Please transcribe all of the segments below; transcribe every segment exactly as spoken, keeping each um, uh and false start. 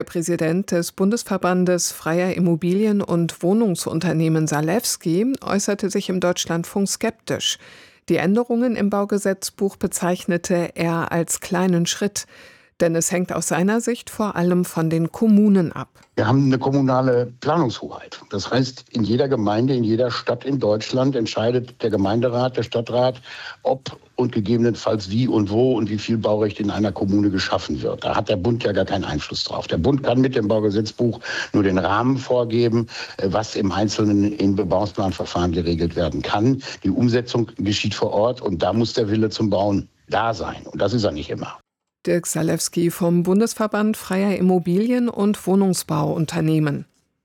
Der Präsident des Bundesverbandes freier Immobilien- und Wohnungsunternehmen Zalewski äußerte sich im Deutschlandfunk skeptisch. Die Änderungen im Baugesetzbuch bezeichnete er als kleinen Schritt, denn es hängt aus seiner Sicht vor allem von den Kommunen ab. Wir haben eine kommunale Planungshoheit. Das heißt, in jeder Gemeinde, in jeder Stadt in Deutschland entscheidet der Gemeinderat, der Stadtrat, ob und gegebenenfalls wie und wo und wie viel Baurecht in einer Kommune geschaffen wird. Da hat der Bund ja gar keinen Einfluss drauf. Der Bund kann mit dem Baugesetzbuch nur den Rahmen vorgeben, was im Einzelnen in Bebauungsplanverfahren geregelt werden kann. Die Umsetzung geschieht vor Ort und da muss der Wille zum Bauen da sein. Und das ist er nicht immer. Dirk Zalewski vom Bundesverband freier Immobilien- und Wohnungsbauunternehmen.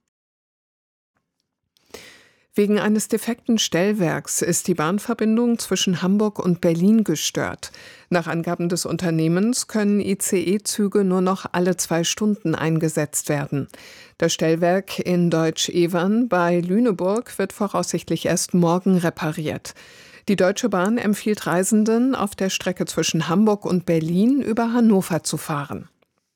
Wegen eines defekten Stellwerks ist die Bahnverbindung zwischen Hamburg und Berlin gestört. Nach Angaben des Unternehmens können I C E-Züge nur noch alle zwei Stunden eingesetzt werden. Das Stellwerk in Deutsch-Evern bei Lüneburg wird voraussichtlich erst morgen repariert. Die Deutsche Bahn empfiehlt Reisenden, auf der Strecke zwischen Hamburg und Berlin über Hannover zu fahren.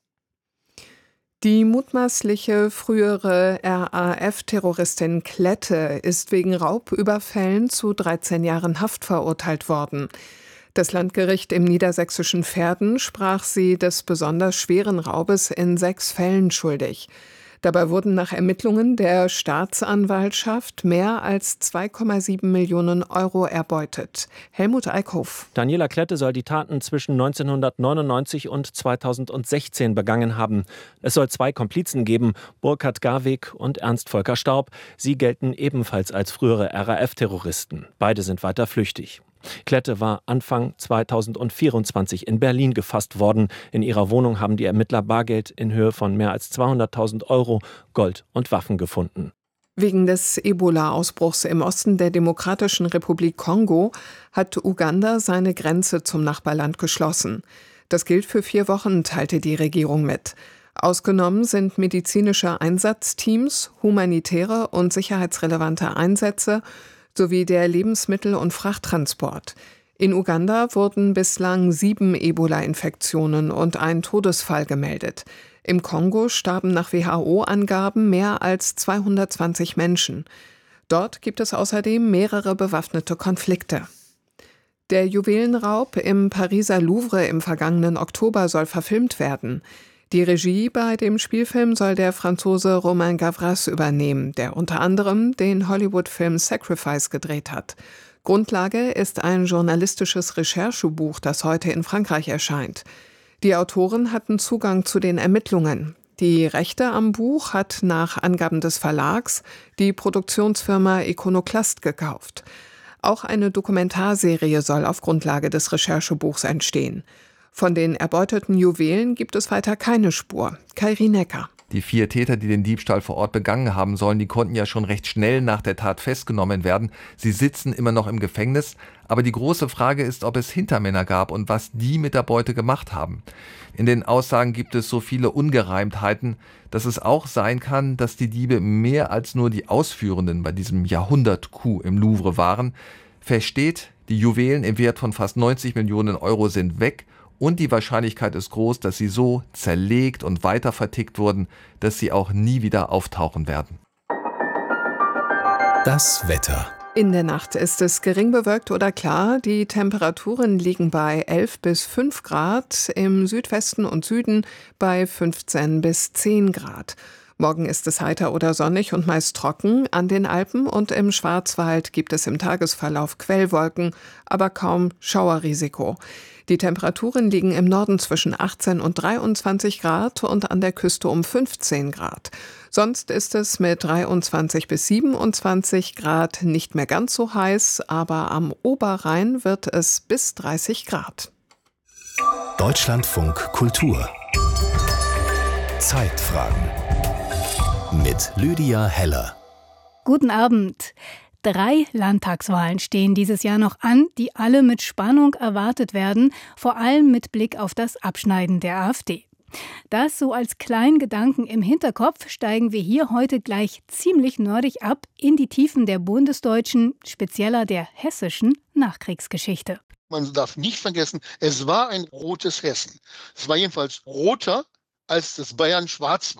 Die mutmaßliche frühere R A F-Terroristin Klette ist wegen Raubüberfällen zu dreizehn Jahren Haft verurteilt worden. Das Landgericht im niedersächsischen Verden sprach sie des besonders schweren Raubes in sechs Fällen schuldig. Dabei wurden nach Ermittlungen der Staatsanwaltschaft mehr als zwei Komma sieben Millionen Euro erbeutet. Helmut Eickhoff. Daniela Klette soll die Taten zwischen neunzehnhundertneunundneunzig und zweitausendsechzehn begangen haben. Es soll zwei Komplizen geben, Burkhard Garwig und Ernst Volker Staub. Sie gelten ebenfalls als frühere R A F-Terroristen. Beide sind weiter flüchtig. Klette war Anfang zweitausendvierundzwanzig in Berlin gefasst worden. In ihrer Wohnung haben die Ermittler Bargeld in Höhe von mehr als zweihunderttausend Euro, Gold und Waffen gefunden. Wegen des Ebola-Ausbruchs im Osten der Demokratischen Republik Kongo hat Uganda seine Grenze zum Nachbarland geschlossen. Das gilt für vier Wochen, teilte die Regierung mit. Ausgenommen sind medizinische Einsatzteams, humanitäre und sicherheitsrelevante Einsätze sowie der Lebensmittel- und Frachttransport. In Uganda wurden bislang sieben Ebola-Infektionen und ein Todesfall gemeldet. Im Kongo starben nach W H O-Angaben mehr als zweihundertzwanzig Menschen. Dort gibt es außerdem mehrere bewaffnete Konflikte. Der Juwelenraub im Pariser Louvre im vergangenen Oktober soll verfilmt werden. Die Regie bei dem Spielfilm soll der Franzose Romain Gavras übernehmen, der unter anderem den Hollywood-Film Sacrifice gedreht hat. Grundlage ist ein journalistisches Recherchebuch, das heute in Frankreich erscheint. Die Autoren hatten Zugang zu den Ermittlungen. Die Rechte am Buch hat nach Angaben des Verlags die Produktionsfirma Iconoclast gekauft. Auch eine Dokumentarserie soll auf Grundlage des Recherchebuchs entstehen. Von den erbeuteten Juwelen gibt es weiter keine Spur. Kairi Necker. Die vier Täter, die den Diebstahl vor Ort begangen haben sollen, die konnten ja schon recht schnell nach der Tat festgenommen werden. Sie sitzen immer noch im Gefängnis. Aber die große Frage ist, ob es Hintermänner gab und was die mit der Beute gemacht haben. In den Aussagen gibt es so viele Ungereimtheiten, dass es auch sein kann, dass die Diebe mehr als nur die Ausführenden bei diesem Jahrhundert-Coup im Louvre waren. Fest steht, die Juwelen im Wert von fast neunzig Millionen Euro sind weg. Und die Wahrscheinlichkeit ist groß, dass sie so zerlegt und weiter vertickt wurden, dass sie auch nie wieder auftauchen werden. Das Wetter. In der Nacht ist es gering bewölkt oder klar. Die Temperaturen liegen bei elf bis fünf Grad, im Südwesten und Süden bei fünfzehn bis zehn Grad. Morgen ist es heiter oder sonnig und meist trocken. An den Alpen und im Schwarzwald gibt es im Tagesverlauf Quellwolken, aber kaum Schauerrisiko. Die Temperaturen liegen im Norden zwischen achtzehn und dreiundzwanzig Grad und an der Küste um fünfzehn Grad. Sonst ist es mit dreiundzwanzig bis siebenundzwanzig Grad nicht mehr ganz so heiß, aber am Oberrhein wird es bis dreißig Grad. Deutschlandfunk Kultur. Zeitfragen mit Lydia Heller. Guten Abend. Drei Landtagswahlen stehen dieses Jahr noch an, die alle mit Spannung erwartet werden, vor allem mit Blick auf das Abschneiden der AfD. Das so als kleinen Gedanken im Hinterkopf steigen wir hier heute gleich ziemlich nerdig ab in die Tiefen der bundesdeutschen, spezieller der hessischen Nachkriegsgeschichte. Man darf nicht vergessen, es war ein rotes Hessen. Es war jedenfalls roter als das Bayern schwarz war.